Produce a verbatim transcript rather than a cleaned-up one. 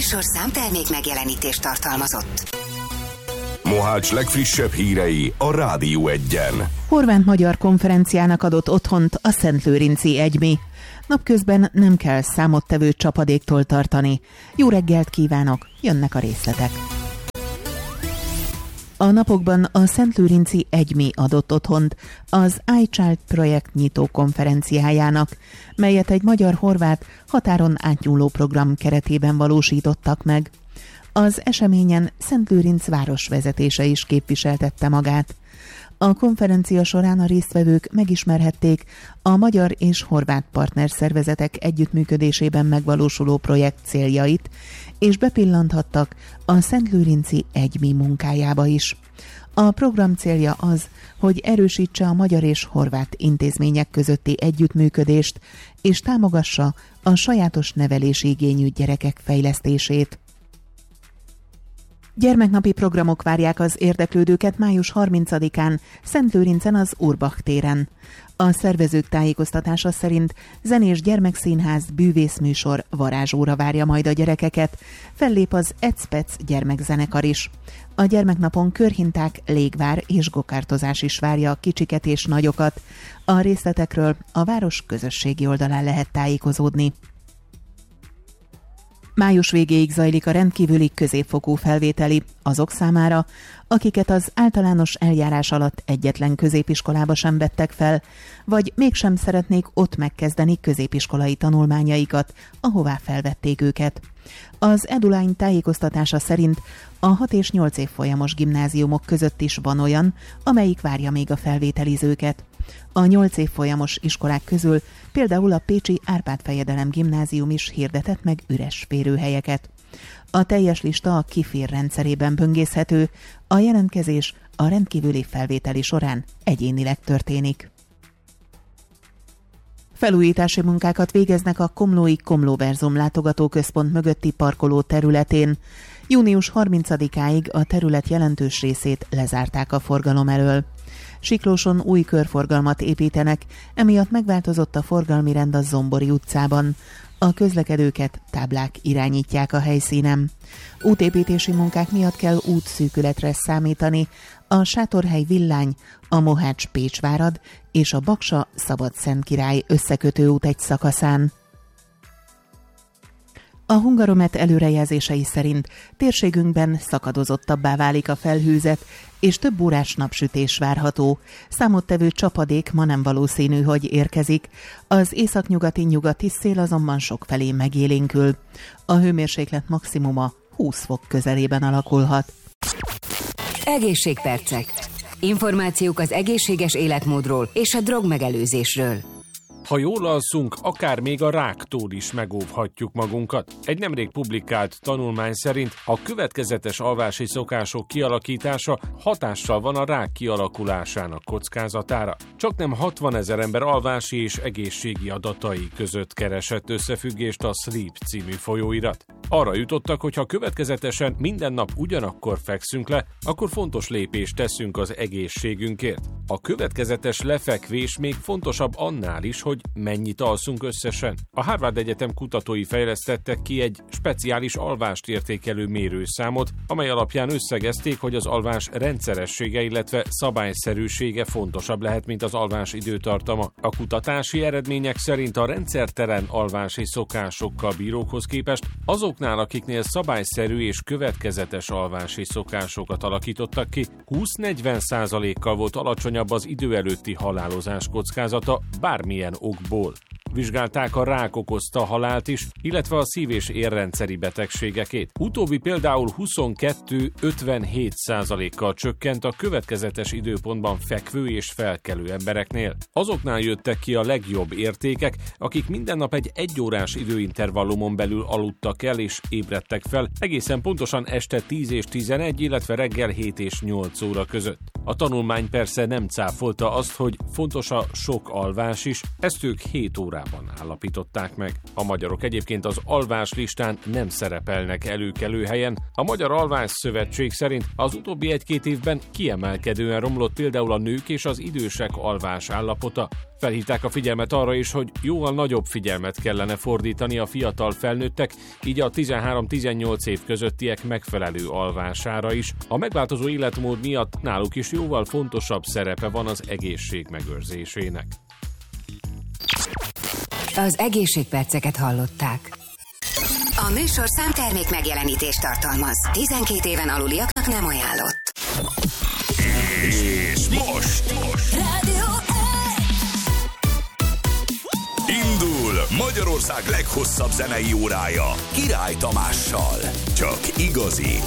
műsor számtermék megjelenítést tartalmazott. Mohács legfrissebb hírei a Rádió Egyen. Horvát-magyar konferenciának adott otthont a Szentlőrinci Egymi. Napközben nem kell számottevő csapadéktól tartani. Jó reggelt kívánok, jönnek a részletek. A napokban a Szentlőrinci Egymi adott otthont az iChild projekt nyitó konferenciájának, melyet egy magyar-horvát határon átnyúló program keretében valósítottak meg. Az eseményen Szentlőrinc városvezetése is képviseltette magát. A konferencia során a résztvevők megismerhették a magyar és horvát partnerszervezetek együttműködésében megvalósuló projekt céljait, és bepillanthattak a Szentlőrinci Egymi munkájába is. A program célja az, hogy erősítse a magyar és horvát intézmények közötti együttműködést, és támogassa a sajátos nevelési igényű gyerekek fejlesztését. Gyermeknapi programok várják az érdeklődőket május harmincadikán Szentlőrincen az Urbach téren. A szervezők tájékoztatása szerint zenés gyermekszínház bűvészműsor varázsóra várja majd a gyerekeket, fellép az Ecpec gyermekzenekar is. A gyermeknapon körhinták, légvár és gokártozás is várja a kicsiket és nagyokat. A részletekről a város közösségi oldalán lehet tájékozódni. Május végéig zajlik a rendkívüli középfokú felvételi azok számára, akiket az általános eljárás alatt egyetlen középiskolába sem vettek fel, vagy mégsem szeretnék ott megkezdeni középiskolai tanulmányaikat, ahová felvették őket. Az EduLine tájékoztatása szerint a hat és nyolc évfolyamos gimnáziumok között is van olyan, amelyik várja még a felvételizőket. A nyolc évfolyamos iskolák közül például a pécsi Árpád-fejedelem gimnázium is hirdetett meg üres férőhelyeket. A teljes lista a KIFIR rendszerében böngészhető, a jelentkezés a rendkívüli felvételi során egyénileg történik. Felújítási munkákat végeznek a komlói Komlóverzum látogatóközpont mögötti parkoló területén. június harmincadikáig a terület jelentős részét lezárták a forgalom elől. Siklóson új körforgalmat építenek, emiatt megváltozott a forgalmi rend a Zombori utcában. A közlekedőket táblák irányítják a helyszínen. Útépítési munkák miatt kell útszűkületre számítani a Sátorhely Villány, a Mohács-Pécsvárad és a Baksa-Szabadszentkirály összekötő út egy szakaszán. A Hungaromet előrejelzései szerint térségünkben szakadozottabbá válik a felhőzet, és több órás napsütés várható. Számottevő csapadék ma nem valószínű, hogy érkezik. Az északnyugati nyugati szél azonban sokfelé megélénkül. A hőmérséklet maximuma húsz fok közelében alakulhat. Egészségpercek. Információk az egészséges életmódról és a drogmegelőzésről. Ha jól alszunk, akár még a ráktól is megóvhatjuk magunkat. Egy nemrég publikált tanulmány szerint a következetes alvási szokások kialakítása hatással van a rák kialakulásának kockázatára. Csaknem hatvanezer ember alvási és egészségi adatai között keresett összefüggést a Sleep című folyóirat. Arra jutottak, hogy ha következetesen minden nap ugyanakkor fekszünk le, akkor fontos lépést teszünk az egészségünkért. A következetes lefekvés még fontosabb annál is, hogy mennyit alszunk összesen. A Harvard Egyetem kutatói fejlesztettek ki egy speciális alvást értékelő mérőszámot, amely alapján összegezték, hogy az alvás rendszeressége, illetve szabályszerűsége fontosabb lehet, mint az alvás időtartama. A kutatási eredmények szerint a rendszertelen alvási szokásokkal bírókhoz képest azoknál, akiknél szabályszerű és következetes alvási szokásokat alakítottak ki, húsz-negyven százalékkal volt alacsonyabb az idő előtti halálozás kockázata bármilyen okból. Vizsgálták a rák okozta halált is, illetve a szív- és érrendszeri betegségekét. Utóbbi például huszonkettő-ötvenhét százalékkal csökkent a következetes időpontban fekvő és felkelő embereknél. Azoknál jöttek ki a legjobb értékek, akik minden nap egy egyórás időintervallumon belül aludtak el és ébredtek fel, egészen pontosan este tíz és tizenegy, illetve reggel hét és nyolc óra között. A tanulmány persze nem cáfolta azt, hogy fontos a sok alvás is, ezt ők hét órában Angliában állapították meg. A magyarok egyébként az alvás listán nem szerepelnek előkelő helyen. A Magyar Alvás Szövetség szerint az utóbbi egy-két évben kiemelkedően romlott például a nők és az idősek alvás állapota. Felhívták a figyelmet arra is, hogy jóval nagyobb figyelmet kellene fordítani a fiatal felnőttek, így a tizenhárom-tizennyolc év közöttiek megfelelő alvására is. A megváltozó életmód miatt náluk is jóval fontosabb szerepe van az egészség megőrzésének. Az egészségperceket hallották. A műsorszám termék megjelenítést tartalmaz. tizenkét éven aluliaknak nem ajánlott. És most, most. Rádió Indul Magyarország leghosszabb zenei órája Király Tamással. Csak igazi